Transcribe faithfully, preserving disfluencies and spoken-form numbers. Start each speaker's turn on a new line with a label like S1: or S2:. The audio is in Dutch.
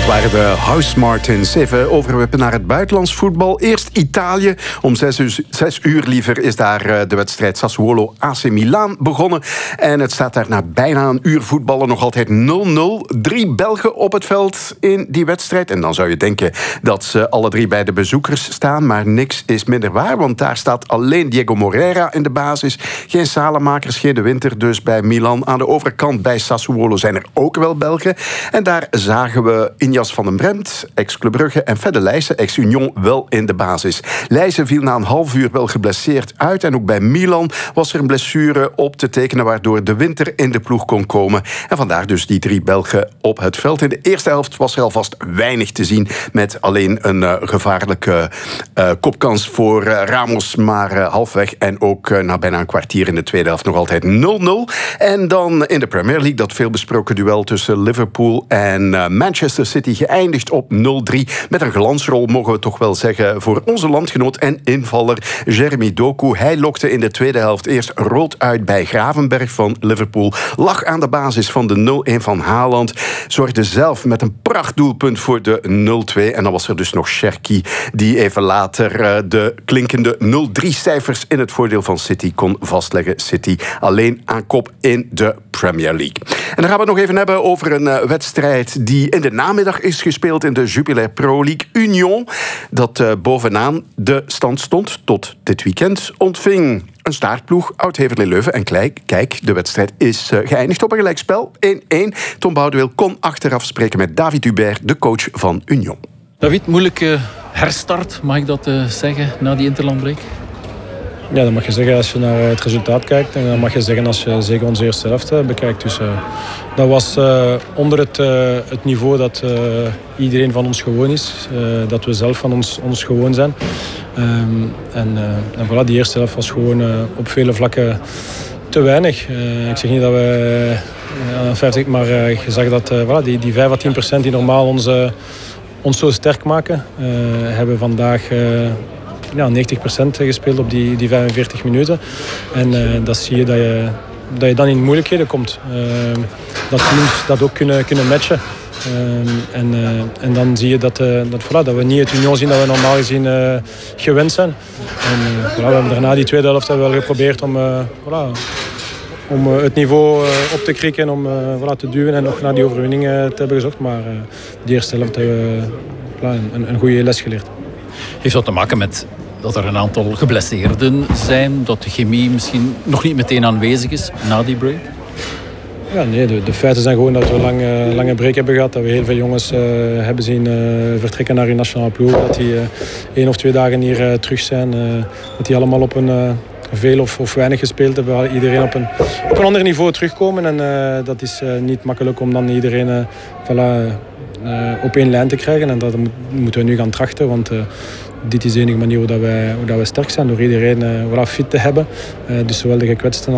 S1: Dat waren de Housemartins. Even overwippen naar het buitenlands voetbal. Eerst Italië. Om zes uur, zes uur liever is daar de wedstrijd Sassuolo-A C Milan begonnen. En het staat daar na bijna een uur voetballen nog altijd nul nul. Drie Belgen op het veld in die wedstrijd. En dan zou je denken dat ze alle drie bij de bezoekers staan. Maar niks is minder waar, want daar staat alleen Diego Moreira in de basis. Geen Salamakers, geen De Winter dus bij Milan. Aan de overkant bij Sassuolo zijn er ook wel Belgen. En daar zagen we Injas van den Bremt, ex-Club Brugge, en Fedde Leijsen, ex-Union, wel in de basis. Leijsen viel na een half uur wel geblesseerd uit. En ook bij Milan was er een blessure op te tekenen, waardoor De Winter in de ploeg kon komen. En vandaar dus die drie Belgen op het veld. In de eerste helft was er alvast weinig te zien, met alleen een uh, gevaarlijke uh, kopkans voor uh, Ramos, maar uh, halfweg en ook uh, na bijna een kwartier in de tweede helft nog altijd nul nul. En dan in de Premier League, dat veelbesproken duel tussen Liverpool en uh, Manchester City, geëindigd op nul drie. Met een glansrol, mogen we toch wel zeggen, voor onze landgenoot en invaller Jeremy Doku. Hij lokte in de tweede helft eerst rood uit bij Gravenberch van Liverpool. Lag aan de basis van de nul een van Haaland. Zorgde zelf met een prachtdoelpunt voor de nul twee. En dan was er dus nog Cherki, die even later uh, de klinkende nul drie cijfers in het voordeel van City kon vastleggen. City alleen aan kop in de Premier League. En dan gaan we het nog even hebben over een uh, wedstrijd die in de namiddag is gespeeld in de Jupiler Pro League. Union, dat uh, bovenaan de stand stond tot dit weekend, ontving een staartploeg uit Heverlee-Leuven. En kijk, kijk, de wedstrijd is uh, geëindigd op een gelijkspel. één één. Tom Boudewil kon achteraf spreken met David Hubert, de coach van Union.
S2: David, moeilijke herstart, mag ik dat uh, zeggen, na die interlandbreak?
S3: Ja, dat mag je zeggen als je naar het resultaat kijkt. En dat mag je zeggen als je zeker onze eerste helft bekijkt. Dus uh, dat was uh, onder het, uh, het niveau dat uh, iedereen van ons gewoon is. Uh, dat we zelf van ons, ons gewoon zijn. Um, en uh, en voilà, die eerste helft was gewoon uh, op vele vlakken te weinig. Uh, ik zeg niet dat we uh, vijftig, maar uh, je zag dat uh, voilà, die, die vijf à tien procent die normaal ons, uh, ons zo sterk maken, uh, hebben vandaag Uh, Ja, negentig procent gespeeld op die, die vijfenveertig minuten. En uh, dat zie je dat, je dat je dan in moeilijkheden komt. Uh, dat teams dat ook kunnen, kunnen matchen. Uh, en, uh, en dan zie je dat, uh, dat, voilà, dat we niet het Union zien dat we normaal gezien uh, gewend zijn. En uh, voilà, we hebben daarna die tweede helft hebben we wel geprobeerd om, uh, voilà, om uh, het niveau uh, op te krikken, om uh, voilà, te duwen en nog naar die overwinning uh, te hebben gezocht. Maar uh, die eerste helft hebben we uh, voilà, een, een goede les geleerd.
S2: Heeft dat te maken met dat er een aantal geblesseerden zijn, dat de chemie misschien nog niet meteen aanwezig is na die break?
S3: Ja, nee, de, de feiten zijn gewoon dat we een lange, lange break hebben gehad. Dat we heel veel jongens uh, hebben zien uh, vertrekken naar hun nationale ploeg. Dat die uh, één of twee dagen hier uh, terug zijn. Uh, dat die allemaal op een uh, veel of, of weinig gespeeld hebben. Iedereen op een, op een ander niveau terugkomen. En uh, dat is uh, niet makkelijk om dan iedereen uh, voilà, uh, op één lijn te krijgen. En dat moeten we nu gaan trachten. Want uh, dit is de enige manier hoe, dat wij, hoe dat wij sterk zijn. Door iedereen uh, voilà, fit te hebben. Uh, dus zowel de gekwetsten